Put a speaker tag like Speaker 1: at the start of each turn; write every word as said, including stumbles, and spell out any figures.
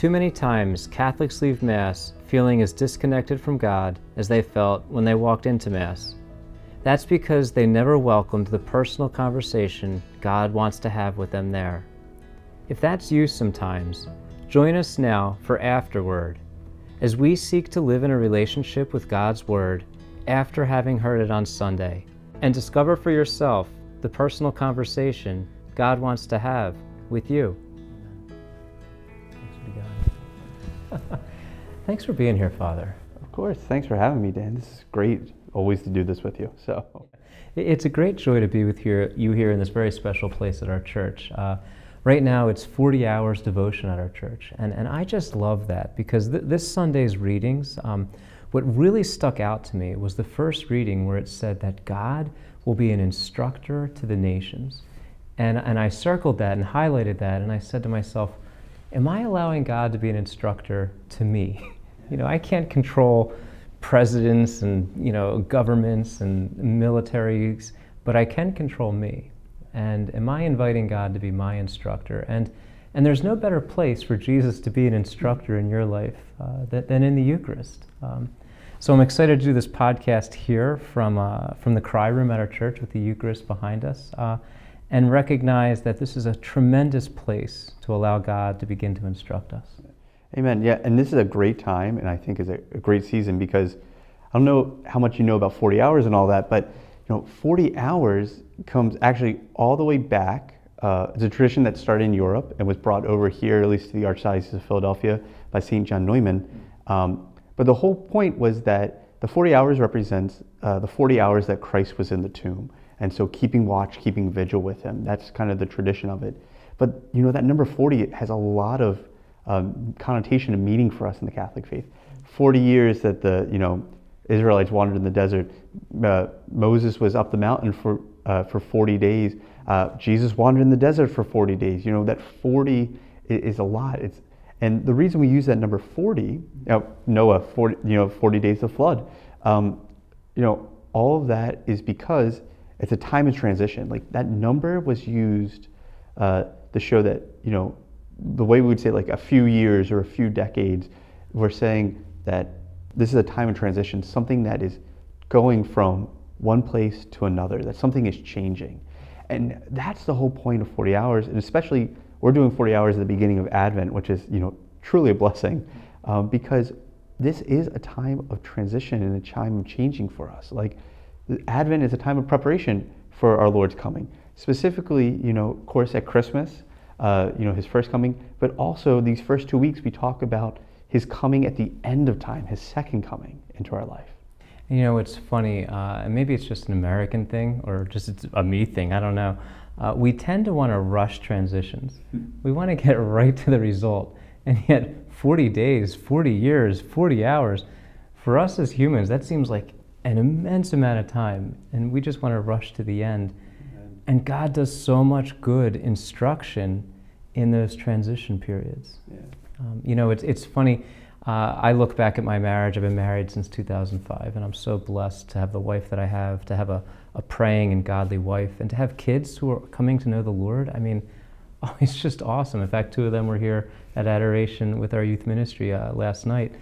Speaker 1: Too many times, Catholics leave Mass feeling as disconnected from God as they felt when they walked into Mass. That's because they never welcomed the personal conversation God wants to have with them there. If that's you sometimes, join us now for Afterword, as we seek to live in a relationship with God's Word after having heard it on Sunday, and discover for yourself the personal conversation God wants to have with you. Thanks for being here, Father.
Speaker 2: Of course. Thanks for having me, Dan. This is great always to do this with you. So,
Speaker 1: it's a great joy to be with here, you here in this very special place at our church. Uh, right now, it's forty hours devotion at our church, and, and I just love that because th this Sunday's readings, um, what really stuck out to me was the first reading where it said that God will be an instructor to the nations. And, and I circled that and highlighted that, and I said to myself, am I allowing God to be an instructor to me? You know, I can't control presidents and, you know, governments and militaries, but I can control me. And am I inviting God to be my instructor? And, and there's no better place for Jesus to be an instructor in your life uh, than, than in the Eucharist. Um, so I'm excited to do this podcast here from, uh, from the cry room at our church with the Eucharist behind us. Uh, and recognize that this is a tremendous place to allow God to begin to instruct us.
Speaker 2: Amen. Yeah, and this is a great time, and I think is a, a great season because I don't know how much you know about forty hours and all that, but you know, forty hours comes actually all the way back. Uh, it's a tradition that started in Europe and was brought over here, at least to the Archdiocese of Philadelphia, by Saint John Neumann. Um, but the whole point was that the forty hours represents uh, the forty hours that Christ was in the tomb. And so keeping watch, keeping vigil with him, that's kind of the tradition of it. But you know, that number forty has a lot of um, connotation and meaning for us in the Catholic faith. forty years that the you know Israelites wandered in the desert. Uh, Moses was up the mountain for, uh, for forty days. Uh, Jesus wandered in the desert for forty days. You know, that forty is, is a lot. It's, and the reason we use that number forty, you know, Noah, forty, you know, forty days of flood, um, you know, all of that is because it's a time of transition. Like that number was used uh, to show that, you know, the way we would say like a few years or a few decades, we're saying that this is a time of transition, something that is going from one place to another, that something is changing. And that's the whole point of forty hours. And especially we're doing forty hours at the beginning of Advent, which is, you know, truly a blessing um, because this is a time of transition and a time of changing for us. Like, Advent is a time of preparation for our Lord's coming. Specifically, you know, of course, at Christmas, uh, you know, his first coming, but also these first two weeks we talk about his coming at the end of time, his second coming into our life.
Speaker 1: You know, it's funny, uh, and maybe it's just an American thing or just it's a me thing, I don't know. Uh, we tend to want to rush transitions. We want to get right to the result. And yet forty days, forty years, forty hours, for us as humans, that seems like an immense amount of time, and we just want to rush to the end. Amen. And God does so much good instruction in those transition periods. Yeah. Um, you know, it's, it's funny, uh, I look back at my marriage. I've been married since two thousand five, and I'm so blessed to have the wife that I have, to have a, a praying and godly wife, and to have kids who are coming to know the Lord. I mean, oh, it's just awesome. In fact, two of them were here at Adoration with our youth ministry uh, last night.